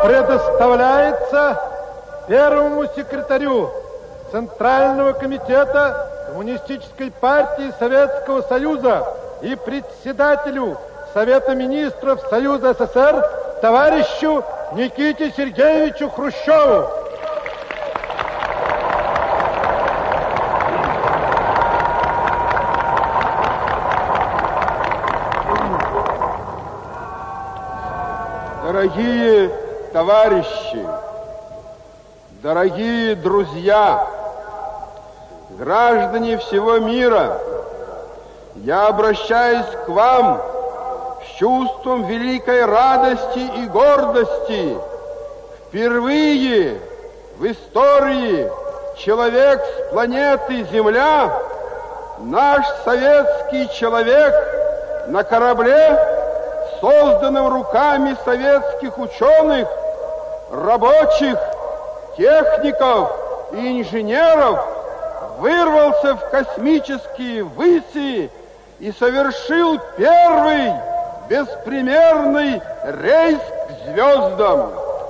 предоставляется первому секретарю Центрального комитета Коммунистической партии Советского Союза и председателю Совета министров Союза СССР товарищу Никите Сергеевичу Хрущеву. Дорогие товарищи, дорогие друзья, граждане всего мира, я обращаюсь к вам с чувством великой радости и гордости. Впервые в истории человек с планеты Земля, наш советский человек на корабле, созданном руками советских ученых, рабочих, техников и инженеров, вырвался в космические выси и совершил первый беспримерный рейс к звездам.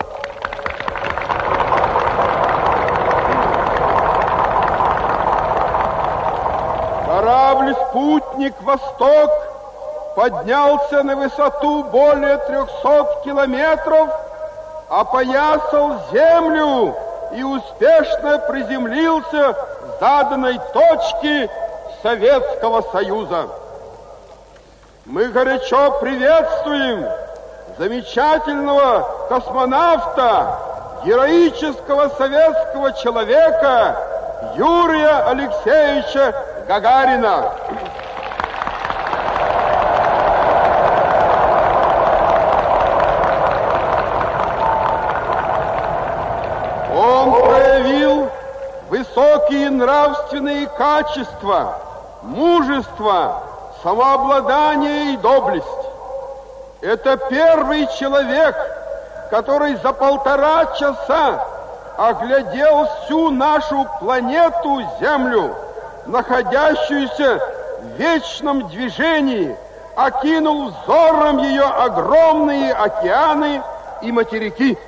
Корабль-спутник «Восток» поднялся на высоту более 300 километров, опоясал Землю и успешно приземлился в заданной точке Советского Союза. Мы горячо приветствуем замечательного космонавта, героического советского человека Юрия Алексеевича Гагарина. Он проявил высокие нравственные качества, мужество, самообладание и доблесть. Это первый человек, который за 1,5 часа оглядел всю нашу планету Землю, находящуюся в вечном движении, окинул взором ее огромные океаны и материки.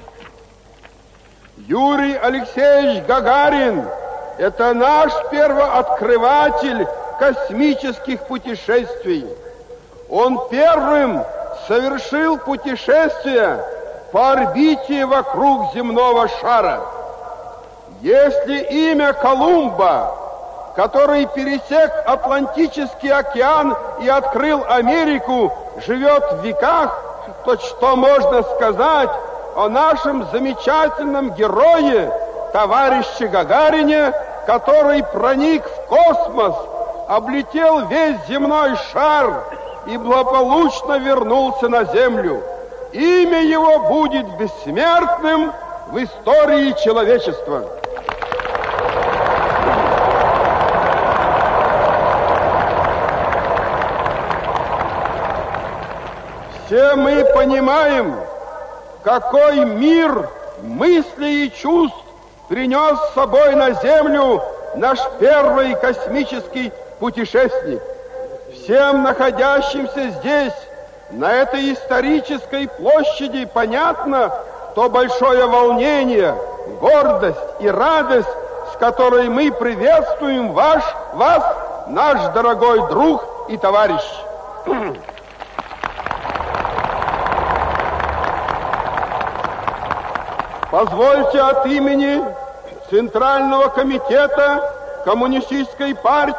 Юрий Алексеевич Гагарин – это наш первооткрыватель космических путешествий. Он первым совершил путешествие по орбите вокруг земного шара. Если имя Колумба, который пересек Атлантический океан и открыл Америку, живет в веках, то что можно сказать о нашем замечательном герое, товарище Гагарине, который проник в космос, облетел весь земной шар и благополучно вернулся на Землю. Имя его будет бессмертным в истории человечества. Все мы понимаем, какой мир мыслей и чувств принес с собой на Землю наш первый космический путешественник. Всем находящимся здесь, на этой исторической площади, понятно то большое волнение, гордость и радость, с которой мы приветствуем вас, наш дорогой друг и товарищ. Позвольте от имени Центрального комитета Коммунистической партии